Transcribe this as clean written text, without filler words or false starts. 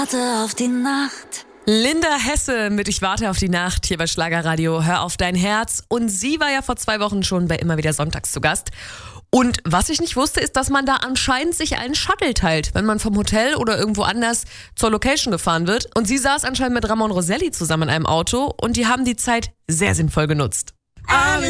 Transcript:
Warte auf die Nacht. Linda Hesse mit Ich warte auf die Nacht hier bei Schlagerradio. Hör auf dein Herz. Und sie war ja vor 2 Wochen schon bei Immer wieder sonntags zu Gast. Und was ich nicht wusste, ist, dass man da anscheinend sich einen Shuttle teilt, wenn man vom Hotel oder irgendwo anders zur Location gefahren wird. Und sie saß anscheinend mit Ramon Roselli zusammen in einem Auto und die haben die Zeit sehr sinnvoll genutzt. Alle